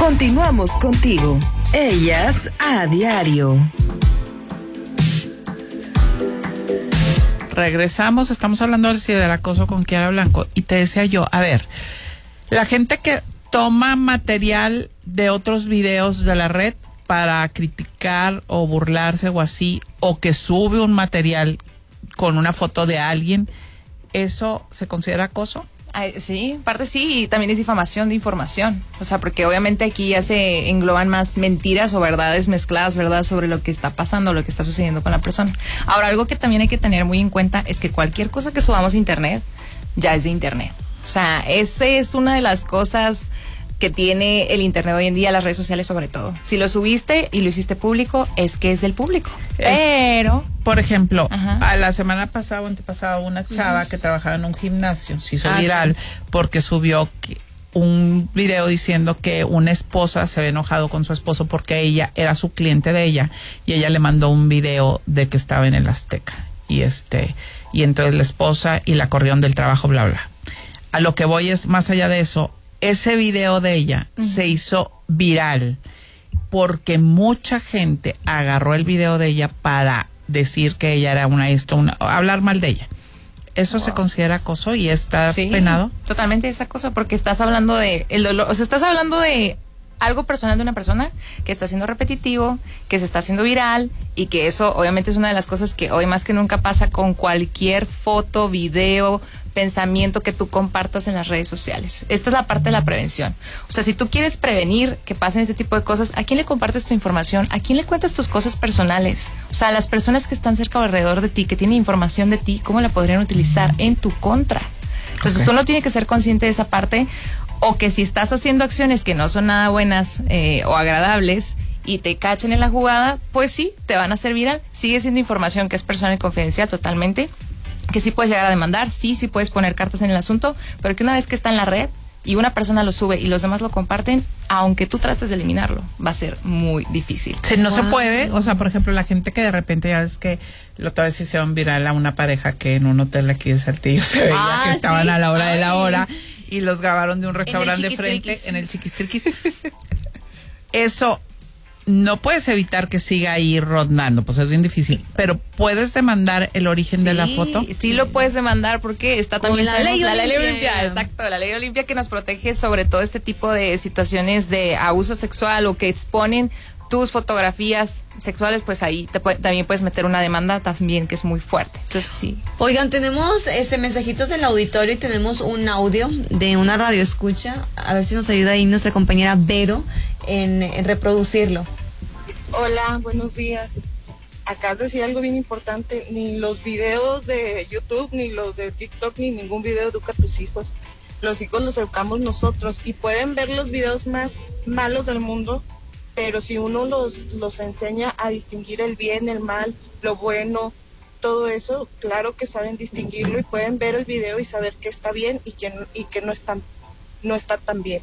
Continuamos contigo. Ellas a diario. Regresamos, estamos hablando del ciberacoso con Kiara Blanco y te decía yo, a ver, la gente que toma material de otros videos de la red para criticar o burlarse o así, o que sube un material con una foto de alguien, ¿eso se considera acoso? Sí, parte sí, y también es difamación de información, o sea, porque obviamente aquí ya se engloban más mentiras o verdades mezcladas, ¿verdad?, sobre lo que está pasando, lo que está sucediendo con la persona. Ahora, algo que también hay que tener muy en cuenta es que cualquier cosa que subamos a internet, ya es de internet. O sea, esa es una de las cosas que tiene el internet hoy en día, las redes sociales sobre todo. Si lo subiste y lo hiciste público, es que es del público. Pero, por ejemplo, a la semana pasada o antepasada, una chava que trabajaba en un gimnasio se hizo viral porque subió un video diciendo que una esposa se había enojado con su esposo porque ella era su cliente de ella y ella le mandó un video de que estaba en el Azteca y entonces la esposa y la corrieron del trabajo, bla, bla. A lo que voy es, más allá de eso, ese video de ella se hizo viral porque mucha gente agarró el video de ella para decir que ella era hablar mal de ella. ¿Eso se considera acoso y está penado? Totalmente es acoso porque estás hablando de el dolor, o sea, estás hablando de algo personal de una persona que está siendo repetitivo, que se está haciendo viral y que eso obviamente es una de las cosas que hoy más que nunca pasa con cualquier foto, video, pensamiento que tú compartas en las redes sociales. Esta es la parte de la prevención. O sea, si tú quieres prevenir que pasen ese tipo de cosas, ¿a quién le compartes tu información? ¿A quién le cuentas tus cosas personales? O sea, las personas que están cerca o alrededor de ti, que tienen información de ti, ¿cómo la podrían utilizar en tu contra? Entonces, uno tiene que ser consciente de esa parte, o que si estás haciendo acciones que no son nada buenas o agradables y te cachen en la jugada, pues sí, te van a hacer viral. Sigue siendo información que es personal y confidencial totalmente, que sí puedes llegar a demandar, sí puedes poner cartas en el asunto, pero que una vez que está en la red y una persona lo sube y los demás lo comparten, aunque tú trates de eliminarlo, va a ser muy difícil. Sí, no se puede, o sea, por ejemplo, la gente que de repente ya es que la otra vez hicieron viral a una pareja que en un hotel aquí de Saltillo se veía que estaban a la hora de la hora y los grabaron de un restaurante de frente en el Chiquistriquis. Eso no puedes evitar que siga ahí rondando, pues es bien difícil, pero ¿puedes demandar el origen de la foto? Sí, lo puedes demandar porque está también la ley Olimpia, exacto, la ley Olimpia que nos protege sobre todo este tipo de situaciones de abuso sexual o que exponen tus fotografías sexuales, pues ahí también puedes meter una demanda también que es muy fuerte. Entonces sí. Oigan, tenemos mensajitos en el auditorio y tenemos un audio de una radio escucha. A ver si nos ayuda ahí nuestra compañera Vero en reproducirlo. Hola, buenos días. Acabas de decir algo bien importante. Ni los videos de YouTube, ni los de TikTok, ni ningún video educa a tus hijos. Los hijos los educamos nosotros y pueden ver los videos más malos del mundo, pero si uno los enseña a distinguir el bien, el mal, lo bueno, todo eso, claro que saben distinguirlo y pueden ver el video y saber que está bien y que no está tan bien.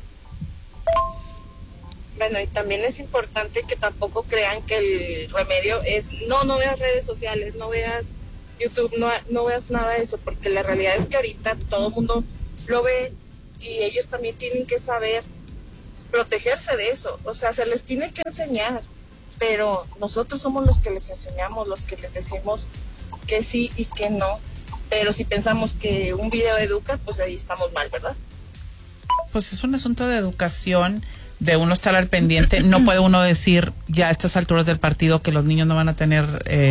Bueno, y también es importante que tampoco crean que el remedio es no veas redes sociales, no veas YouTube, no veas nada de eso, porque la realidad es que ahorita todo el mundo lo ve y ellos también tienen que saber protegerse de eso. O sea, se les tiene que enseñar, pero nosotros somos los que les enseñamos, los que les decimos que sí y que no. Pero si pensamos que un video educa, pues ahí estamos mal, ¿verdad? Pues es un asunto de educación, de uno estar al pendiente. No puede uno decir ya a estas alturas del partido que los niños no van a tener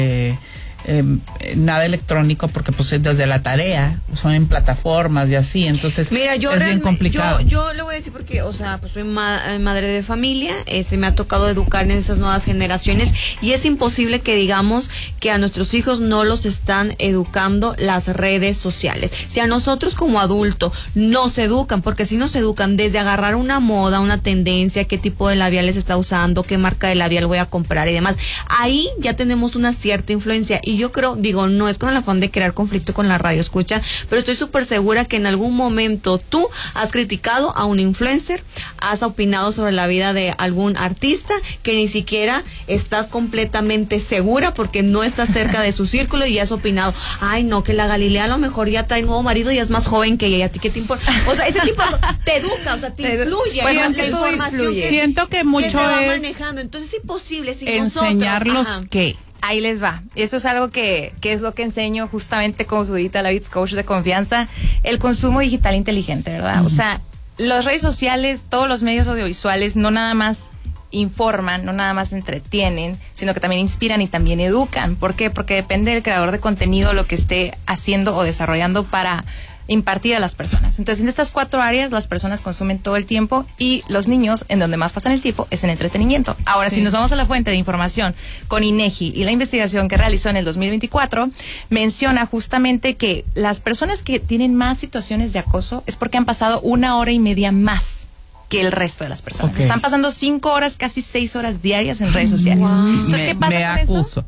nada electrónico porque pues desde la tarea son en plataformas y así, entonces mira, yo es bien complicado. Yo le voy a decir porque, o sea, pues soy madre de familia, me ha tocado educar en esas nuevas generaciones y es imposible que digamos que a nuestros hijos no los están educando las redes sociales. Si a nosotros como adultos nos educan, porque si nos educan desde agarrar una moda, una tendencia, qué tipo de labiales está usando, qué marca de labial voy a comprar y demás, ahí ya tenemos una cierta influencia. Y yo creo, no es con el afán de crear conflicto con la radio escucha, pero estoy súper segura que en algún momento tú has criticado a un influencer, has opinado sobre la vida de algún artista que ni siquiera estás completamente segura porque no estás cerca de su círculo y has opinado, ay no, que la Galilea a lo mejor ya trae nuevo marido y es más joven que ella, ¿a ti qué te importa? O sea, ese tipo te educa, o sea, te influye. Pues más es la que todo información influye. Siento que mucho se va es manejando, entonces es imposible sin enseñarlos nosotros. qué. Ahí les va. Eso es algo que es lo que enseño justamente con su Dita Lavitz, coach de confianza, el consumo digital inteligente, ¿verdad? O sea, las redes sociales, todos los medios audiovisuales no nada más informan, no nada más entretienen, sino que también inspiran y también educan. ¿Por qué? Porque depende del creador de contenido lo que esté haciendo o desarrollando para impartir a las personas. Entonces, en estas 4 áreas las personas consumen todo el tiempo y los niños, en donde más pasan el tiempo, es en entretenimiento. Ahora, si nos vamos a la fuente de información con INEGI y la investigación que realizó en el 2024, menciona justamente que las personas que tienen más situaciones de acoso es porque han pasado 1 hora y media más que el resto de las personas. Okay. Están pasando 5 horas, casi 6 horas diarias en redes sociales. Wow. Entonces, ¿qué pasa me con eso? acuso.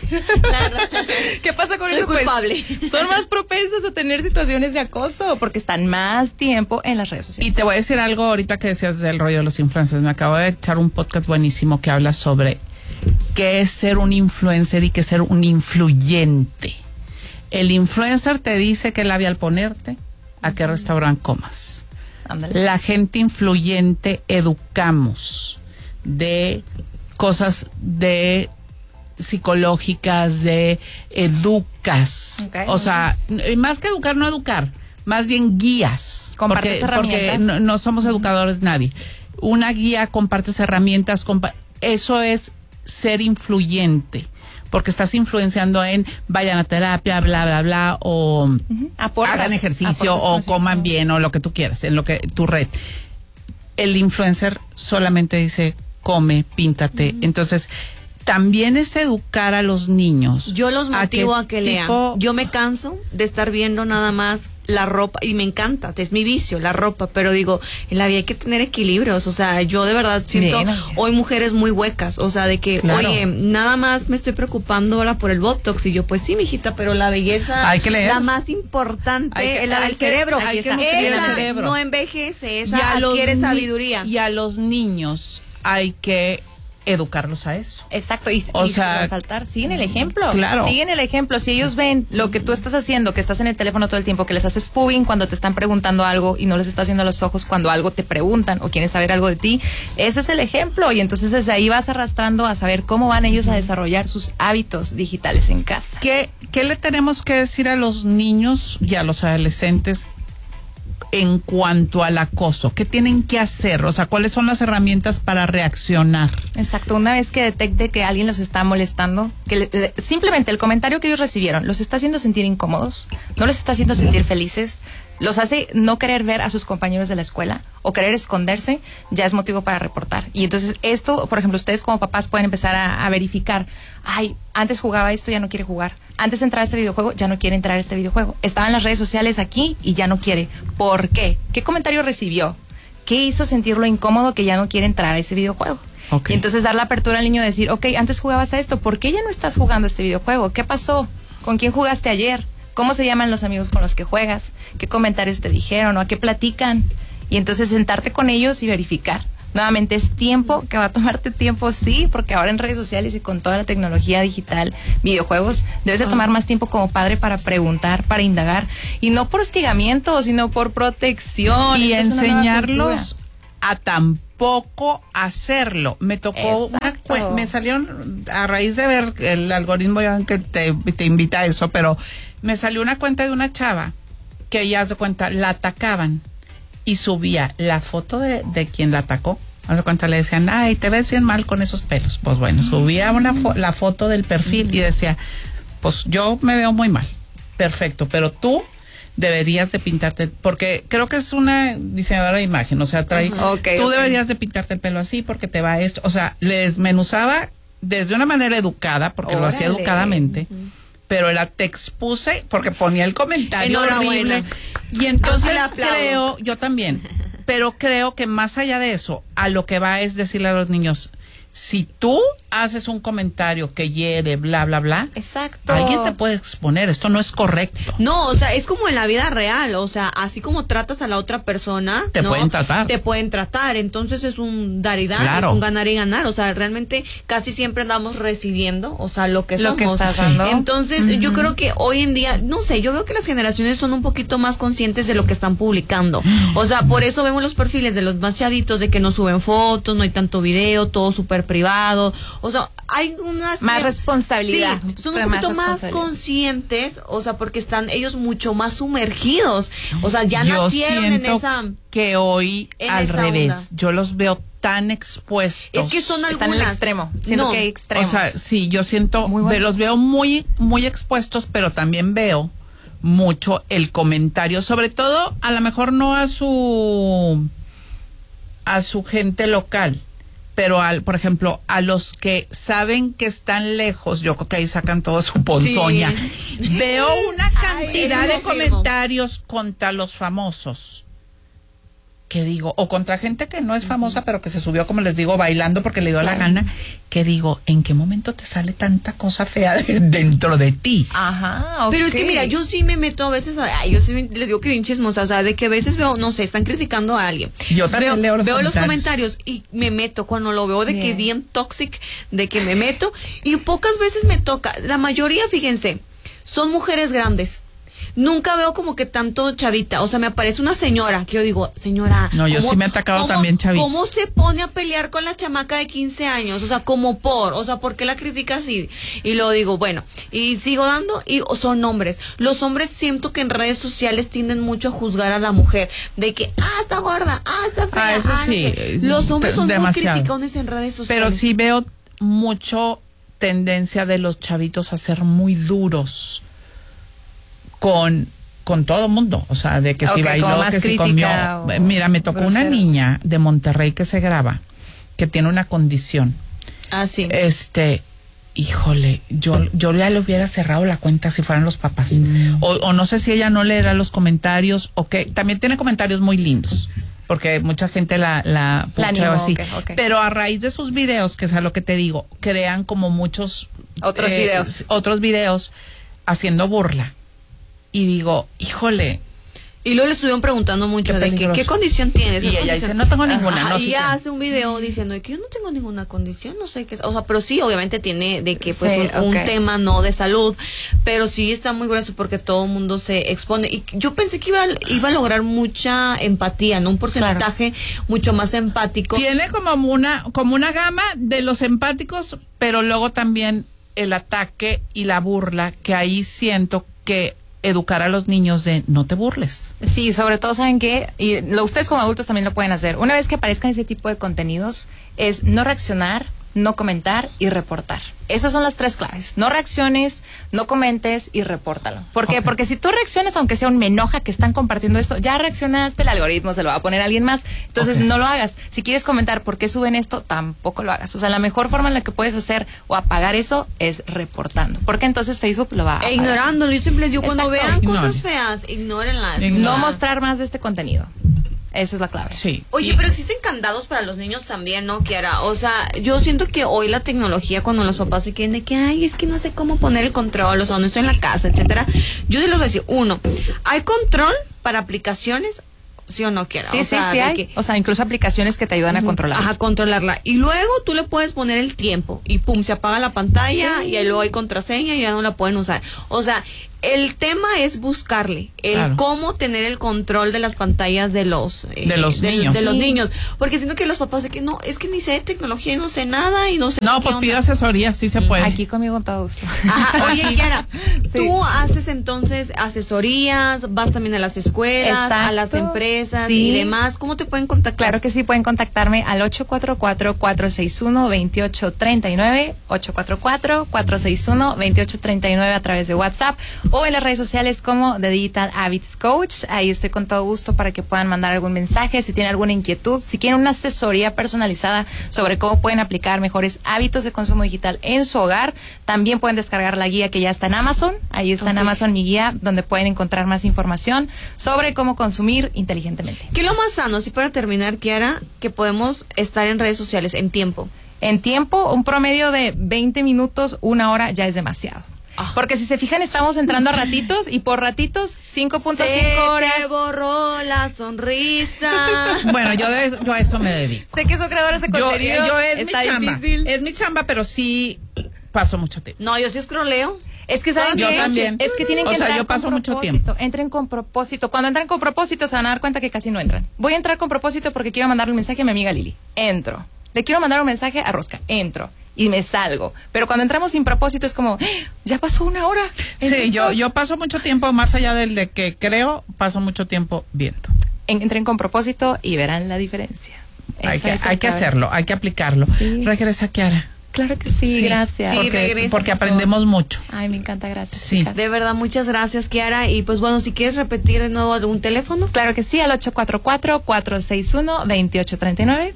¿Qué pasa con Soy eso? culpable. Pues, son más propensas a tener situaciones de acoso porque están más tiempo en las redes sociales. Y te voy a decir algo ahorita que decías del rollo de los influencers. Me acabo de echar un podcast buenísimo que habla sobre qué es ser un influencer y qué es ser un influyente. El influencer te dice qué labial ponerte, a qué restaurante comas. Ándale. La gente influyente educamos de cosas de psicológicas, de educas. Okay. O sea, más que educar, no educar, más bien guías. Compartes herramientas. Porque no somos educadores nadie. Una guía, compartes herramientas, eso es ser influyente. Porque estás influenciando en vayan a terapia, bla, bla, bla, o hagan ejercicio, o coman bien, o lo que tú quieras, en lo que tu red. El influencer solamente dice come, píntate. Entonces, también es educar a los niños. Yo los motivo a que lean. Yo me canso de estar viendo nada más la ropa, y me encanta, es mi vicio, la ropa, pero digo, en la vida hay que tener equilibrios, o sea, yo de verdad siento hoy mujeres muy huecas, o sea, de que, claro, oye, nada más me estoy preocupando ahora por el Botox, y yo, pues sí, mijita, pero la belleza, hay que leer. La más importante es la del cerebro, esa no envejece, esa adquiere sabiduría. Y a los niños hay que educarlos a eso. Exacto, y resaltar, siguen el ejemplo. Claro. Siguen el ejemplo. Si ellos ven lo que tú estás haciendo, que estás en el teléfono todo el tiempo, que les haces pubbing cuando te están preguntando algo y no les estás viendo a los ojos cuando algo te preguntan o quieren saber algo de ti, ese es el ejemplo. Y entonces desde ahí vas arrastrando a saber cómo van ellos a desarrollar sus hábitos digitales en casa. ¿Qué le tenemos que decir a los niños y a los adolescentes en cuanto al acoso? ¿Qué tienen que hacer? O sea, ¿cuáles son las herramientas para reaccionar? Exacto, una vez que detecte que alguien los está molestando, que simplemente el comentario que ellos recibieron los está haciendo sentir incómodos, no los está haciendo sentir felices, los hace no querer ver a sus compañeros de la escuela o querer esconderse, ya es motivo para reportar. Y entonces esto, por ejemplo, ustedes como papás pueden empezar a verificar, ay, antes jugaba esto, ya no quiere jugar. Antes entraba a este videojuego, ya no quiere entrar a este videojuego. Estaba en las redes sociales aquí y ya no quiere. ¿Por qué? ¿Qué comentario recibió? ¿Qué hizo sentirlo incómodo que ya no quiere entrar a ese videojuego? Okay. Y entonces dar la apertura al niño, decir, ok, antes jugabas a esto, ¿por qué ya no estás jugando a este videojuego? ¿Qué pasó? ¿Con quién jugaste ayer? ¿Cómo se llaman los amigos con los que juegas? ¿Qué comentarios te dijeron o a qué platican? Y entonces sentarte con ellos y verificar. Nuevamente es tiempo, que va a tomarte tiempo, sí, porque ahora en redes sociales y con toda la tecnología digital, videojuegos, debes de tomar más tiempo como padre para preguntar, para indagar, y no por hostigamiento, sino por protección. Y enseñarlos a tampoco hacerlo. Me tocó me salieron, a raíz de ver el algoritmo que te invita a eso, pero me salió una cuenta de una chava que ella, haz de cuenta, la atacaban y subía la foto de quien la atacó. Haz de cuenta, le decían, ay, te ves bien mal con esos pelos. Pues bueno, subía la foto del perfil y decía, pues yo me veo muy mal. Perfecto, pero tú deberías de pintarte, porque creo que es una diseñadora de imagen, o sea, tú deberías de pintarte el pelo así porque te va esto. O sea, le desmenuzaba desde una manera educada, porque lo hacía educadamente. Pero te expuse porque ponía el comentario horrible. Y entonces yo también, pero creo que más allá de eso, a lo que va es decirle a los niños, si tú haces un comentario que hiere, bla, bla, bla, exacto, alguien te puede exponer. Esto no es correcto. No, o sea, es como en la vida real, o sea, así como tratas a la otra persona, te pueden tratar. Te pueden tratar, entonces es un dar y dar, claro. es un ganar y ganar, o sea, realmente casi siempre andamos recibiendo, o sea, lo que somos. Que estás dando. Entonces, yo creo que hoy en día, no sé, yo veo que las generaciones son un poquito más conscientes de lo que están publicando. O sea, por eso vemos los perfiles de los más chavitos de que no suben fotos, no hay tanto video, todo súper privado. O sea, hay unas... Más responsabilidad. Sí, son un poquito más conscientes, o sea, porque están ellos mucho más sumergidos. O sea, ya nacieron en esa... que hoy al revés, onda. Yo los veo tan expuestos. Es que son algunas. Están en el extremo. Siento que hay extremos. O sea, sí, yo siento, los veo muy, muy expuestos, pero también veo mucho el comentario, sobre todo, a lo mejor no a su gente local, pero por ejemplo, a los que saben que están lejos, yo creo que ahí sacan toda su ponzoña. Sí. Veo una cantidad de comentarios contra los famosos. Que digo, o contra gente que no es famosa, pero que se subió, como les digo, bailando porque le dio la gana, que digo, ¿en qué momento te sale tanta cosa fea dentro de ti? Ajá, okay. Pero es que mira, yo sí me meto a veces, yo sí les digo que bien chismosa, o sea, de que a veces veo, no sé, están criticando a alguien. Yo también veo los comentarios y me meto cuando lo veo de que bien toxic, de que me meto, y pocas veces me toca, la mayoría, fíjense, son mujeres grandes. Nunca veo como que tanto chavita, o sea, me aparece una señora que yo digo, señora, no, yo sí me he atacado también chavita. ¿Cómo se pone a pelear con la chamaca de 15 años? O sea, ¿por qué la critica así? Y luego digo, bueno, y sigo dando, y son hombres. Los hombres siento que en redes sociales tienden mucho a juzgar a la mujer, de que, está gorda, está fea. Eso sí, los hombres son demasiado. Muy criticones en redes sociales. Pero sí veo mucho tendencia de los chavitos a ser muy duros con todo el mundo, o sea, de que si bailó, que si comió. Mira, me tocó una niña de Monterrey que se graba, que tiene una condición. Sí. Híjole, yo ya le hubiera cerrado la cuenta si fueran los papás. O no sé si ella no leerá los comentarios, o que también tiene comentarios muy lindos, porque mucha gente la pucha así. Okay. Pero a raíz de sus videos, que es a lo que te digo, crean como muchos otros videos haciendo burla. Y digo, híjole. Y luego le estuvieron preguntando mucho de que, ¿qué condición tienes? Y ella dice, no tengo ninguna. No, y ella hace un video diciendo de que yo no tengo ninguna condición, no sé qué. O sea, pero sí, obviamente tiene de que pues un tema no de salud, pero sí está muy grueso porque todo el mundo se expone. Y yo pensé que iba a lograr mucha empatía, ¿no? Un porcentaje mucho más empático. Tiene como una gama de los empáticos, pero luego también el ataque y la burla, que ahí siento que educar a los niños de no te burles. Sí, sobre todo, ¿saben qué? Y ustedes como adultos también lo pueden hacer. Una vez que aparezcan ese tipo de contenidos, es no reaccionar, no comentar y reportar. Esas son las 3 claves. No reacciones, no comentes y repórtalo. ¿Por qué? Porque si tú reaccionas, aunque sea me enoja que están compartiendo esto, ya reaccionaste, el algoritmo se lo va a poner a alguien más. Entonces, no lo hagas. Si quieres comentar por qué suben esto, tampoco lo hagas. O sea, la mejor forma en la que puedes hacer o apagar eso es reportando. Porque entonces Facebook lo va a apagar. Ignorándolo. Yo siempre les digo, cuando vean cosas feas, ignórenlas. No mostrar más de este contenido. Eso es la clave. Sí. Oye, pero existen candados para los niños también, ¿no, Kiara? O sea, yo siento que hoy la tecnología, cuando los papás se quieren de que, es que no sé cómo poner el control, o sea, no estoy en la casa, etcétera. Yo les voy a decir, ¿hay control para aplicaciones? ¿Sí o no, Kiara? Sí, sí hay. O sea, incluso aplicaciones que te ayudan a controlarla. Ajá, controlarla. Y luego tú le puedes poner el tiempo y pum, se apaga la pantalla y ahí luego hay contraseña y ya no la pueden usar. O sea, el tema es buscarle cómo tener el control de las pantallas de los niños. De los niños. Porque siento que los papás de que no, es que ni sé de tecnología y no sé nada y no sé. No, pues pide asesoría, sí se puede. Aquí conmigo con todo gusto. Ajá, oye, Kiara, tú haces entonces asesorías, vas también a las escuelas, a las empresas y demás. ¿Cómo te pueden contactar? Claro que sí, pueden contactarme al 844-461-2839, 844-461-2839 a través de WhatsApp o en las redes sociales como The Digital Habits Coach. Ahí estoy con todo gusto para que puedan mandar algún mensaje, si tienen alguna inquietud, si quieren una asesoría personalizada sobre cómo pueden aplicar mejores hábitos de consumo digital en su hogar. También pueden descargar la guía que ya está en Amazon. Ahí está en Amazon mi guía, donde pueden encontrar más información sobre cómo consumir inteligentemente. ¿Qué es lo más sano, si para terminar, Kiara, que podemos estar en redes sociales en tiempo? En tiempo, un promedio de 20 minutos, 1 hora ya es demasiado. Porque si se fijan, estamos entrando a ratitos y por ratitos 5.5 horas. Se te borró la sonrisa. Bueno, yo a eso me dedico. Sé que son creadores de contenido. Yo es está mi chamba. difícil. Es mi chamba, pero sí paso mucho tiempo. No, yo sí scrolleo. Es que saben Yo qué? también. Es que tienen que entrar yo paso con mucho propósito. tiempo. Entren con propósito. Cuando entran con propósito se van a dar cuenta que casi no entran. Voy a entrar con propósito porque quiero mandarle un mensaje a mi amiga Lili. Entro. Le quiero mandar un mensaje a Rosca. Entro. Y me salgo. Pero cuando entramos sin propósito es como, ya pasó 1 hora. Sí, yo paso mucho tiempo, más allá del de que creo, paso mucho tiempo viendo. Entren con propósito y verán la diferencia. Hay que hacerlo, hay que aplicarlo. Sí. Regresa, Kiara. Claro que sí, gracias. Sí, regresa, porque por favor. aprendemos mucho. Ay, me encanta, gracias. Sí. chicas. De verdad, muchas gracias, Kiara. Y pues bueno, si quieres repetir de nuevo algún teléfono. Claro que sí, al 844-461-2839.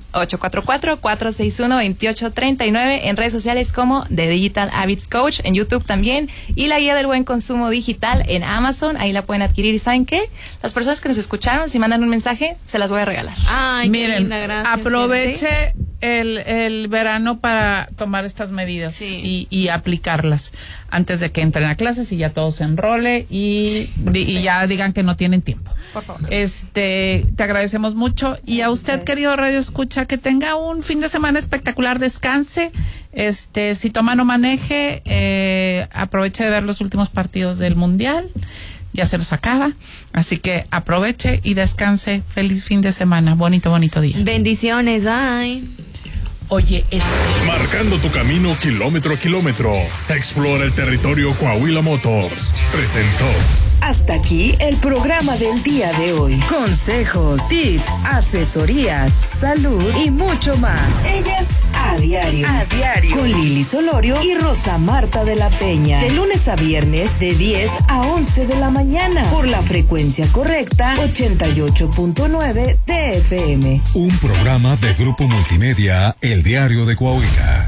844-461-2839. En redes sociales como The Digital Habits Coach, en YouTube también. Y la guía del buen consumo digital en Amazon. Ahí la pueden adquirir. ¿Y saben qué? Las personas que nos escucharon, si mandan un mensaje, se las voy a regalar. Ay, Miren, qué linda, gracias. aproveche el verano para tomar estas medidas y aplicarlas antes de que entren a clases y ya todo se enrole y ya digan que no tienen tiempo. Por favor. Te agradecemos mucho y a usted, querido Radio Escucha, que tenga un fin de semana espectacular, descanse, si toma no maneje, aproveche de ver los últimos partidos del Mundial. Ya se los acaba, así que aproveche y descanse. Feliz fin de semana, bonito día. Bendiciones, bye. Oye, Marcando tu camino kilómetro a kilómetro. Explora el territorio Coahuila Motors. Presentó. Hasta aquí el programa del día de hoy. Consejos, tips, asesorías, salud y mucho más. Ellas a diario. A diario. Con Lili Solorio y Rosa Marta de la Peña. De lunes a viernes de 10 a 11 de la mañana. Por la frecuencia correcta 88.9 de FM. Un programa de Grupo Multimedia, El Diario de Coahuila.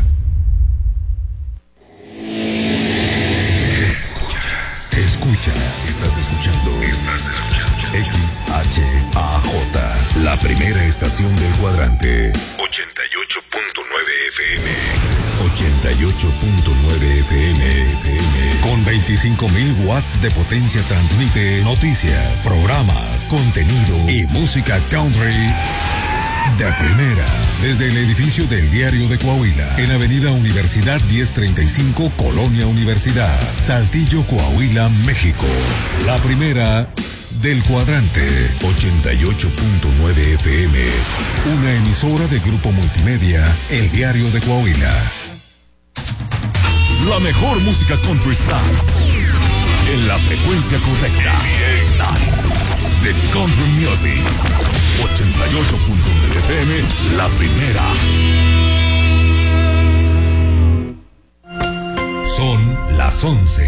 Escucha. Estás escuchando XHAJ, la primera estación del cuadrante. 88.9 FM. 88.9 FM. Con 25.000 watts de potencia transmite noticias, programas, contenido y música country de primera. Desde el edificio del Diario de Coahuila, en Avenida Universidad 1035, Colonia Universidad, Saltillo, Coahuila, México. La primera del cuadrante 88.9 FM. Una emisora de Grupo Multimedia, El Diario de Coahuila. La mejor música country está en la frecuencia correcta. The Country Music 88.9 FM, la primera. Son las 11.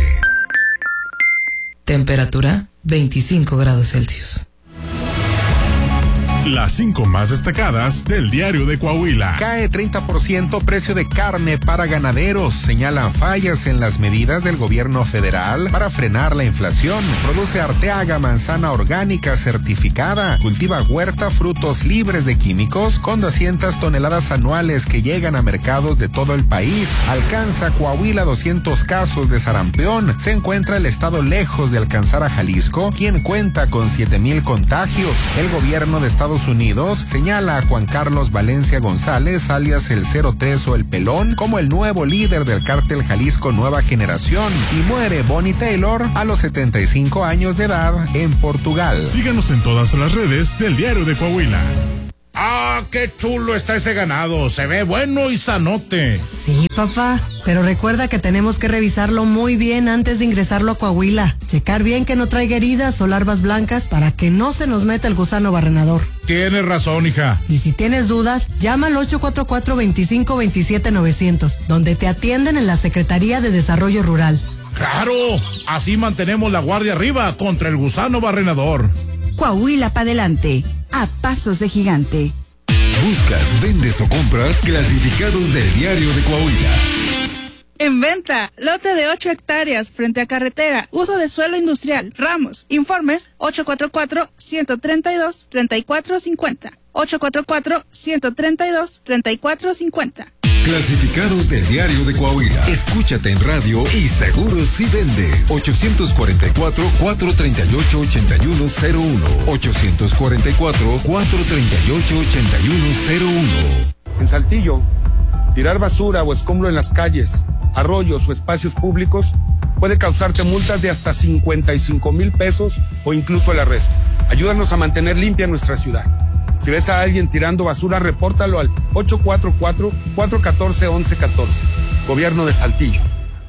Temperatura 25 grados Celsius. Las 5 más destacadas del Diario de Coahuila. Cae 30% precio de carne para ganaderos. Señalan fallas en las medidas del gobierno federal para frenar la inflación. Produce Arteaga manzana orgánica certificada. Cultiva huerta frutos libres de químicos con 200 toneladas anuales que llegan a mercados de todo el país. Alcanza Coahuila 200 casos de sarampión. Se encuentra el estado lejos de alcanzar a Jalisco, quien cuenta con 7,000 contagios. El gobierno de Estados Unidos señala a Juan Carlos Valencia González, alias el 03 o el Pelón, como el nuevo líder del cártel Jalisco Nueva Generación, y muere Bonnie Taylor a los 75 años de edad en Portugal. Síganos en todas las redes del Diario de Coahuila. ¡Ah, qué chulo está ese ganado! Se ve bueno y sanote. Sí, papá, pero recuerda que tenemos que revisarlo muy bien antes de ingresarlo a Coahuila. Checar bien que no traiga heridas o larvas blancas para que no se nos meta el gusano barrenador. Tienes razón, hija. Y si tienes dudas, llama al 844-2527-900, donde te atienden en la Secretaría de Desarrollo Rural. ¡Claro! Así mantenemos la guardia arriba contra el gusano barrenador. Coahuila para adelante, a pasos de gigante. Buscas, vendes o compras clasificados del Diario de Coahuila. En venta, lote de 8 hectáreas frente a carretera, uso de suelo industrial, Ramos. Informes 844-132-3450. 844-132-3450. Clasificados del Diario de Coahuila. Escúchate en radio y seguro si vendes. 844-438-8101. 844-438-8101. En Saltillo, tirar basura o escombro en las calles, arroyos o espacios públicos puede causarte multas de hasta 55,000 pesos o incluso el arresto. Ayúdanos a mantener limpia nuestra ciudad. Si ves a alguien tirando basura, repórtalo al 844-414-1114. Gobierno de Saltillo.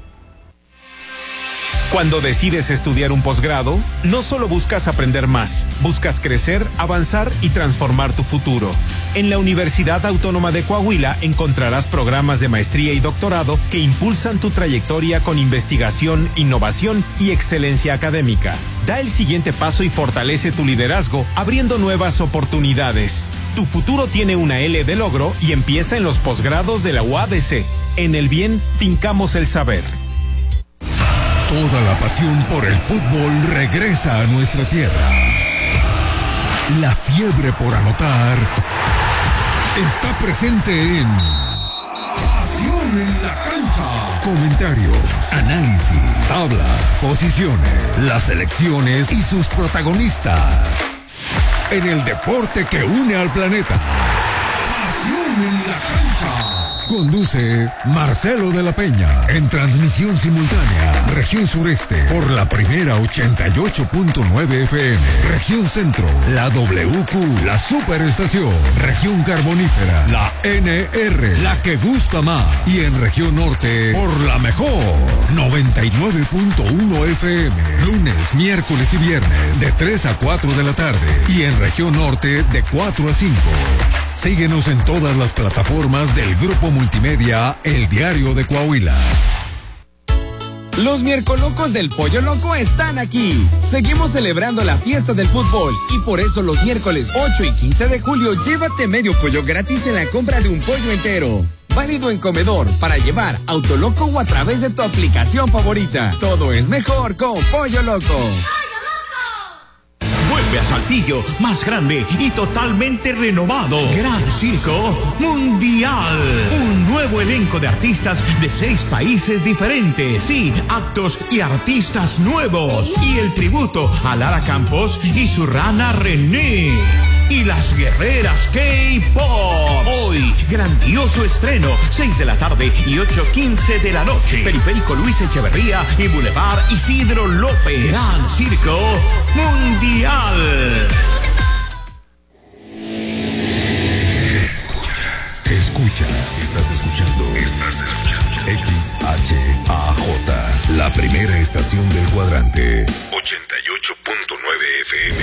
Cuando decides estudiar un posgrado, no solo buscas aprender más, buscas crecer, avanzar y transformar tu futuro. En la Universidad Autónoma de Coahuila encontrarás programas de maestría y doctorado que impulsan tu trayectoria con investigación, innovación y excelencia académica. Da el siguiente paso y fortalece tu liderazgo, abriendo nuevas oportunidades. Tu futuro tiene una L de logro y empieza en los posgrados de la UADC. En el bien, fincamos el saber. Toda la pasión por el fútbol regresa a nuestra tierra. La fiebre por anotar está presente en Pasión en la Cancha. Comentarios, análisis, tablas, posiciones, las selecciones y sus protagonistas. En el deporte que une al planeta. Pasión en la Cancha. Conduce Marcelo de la Peña. En transmisión simultánea, región sureste, por la primera 88.9 FM. Región centro, la WQ, la superestación. Región carbonífera, la NR, la que gusta más. Y en región norte, por la mejor, 99.1 FM. Lunes, miércoles y viernes, de 3 a 4 de la tarde. Y en región norte, de 4 a 5. Síguenos en todas las plataformas del Grupo Multimedia El Diario de Coahuila. Los miércolocos del Pollo Loco están aquí. Seguimos celebrando la fiesta del fútbol y por eso los miércoles 8 y 15 de julio llévate medio pollo gratis en la compra de un pollo entero. Válido en comedor, para llevar, Autoloco o a través de tu aplicación favorita. Todo es mejor con Pollo Loco. Vuelve a Saltillo, más grande y totalmente renovado. Gran Circo Mundial. Un nuevo elenco de artistas de 6 países diferentes. Sí, actos y artistas nuevos. Y el tributo a Lara Campos y su rana René. Y las guerreras K-Pop. Hoy, grandioso estreno, 6 de la tarde y 8:15 de la noche. Periférico Luis Echeverría y Boulevard Isidro López. Gran Circo Mundial. Estás escuchando XHAJ, la primera estación del cuadrante. 88.9 FM.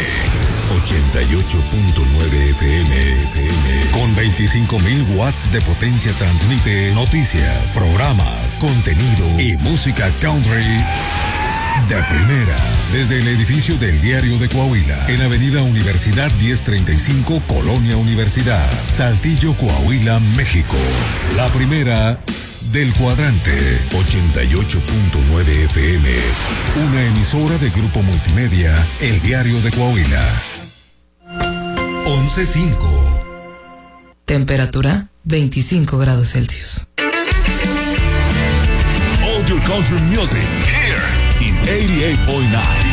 88.9 FM. Con 25,000 watts de potencia transmite noticias, programas, contenido y música country de primera. Desde el edificio del Diario de Coahuila, en Avenida Universidad 1035, Colonia Universidad, Saltillo, Coahuila, México. La primera del cuadrante. 88.9 FM. Una emisora de Grupo Multimedia, El Diario de Coahuila. 11:05. Temperatura 25 grados Celsius. All your country music here in 88.9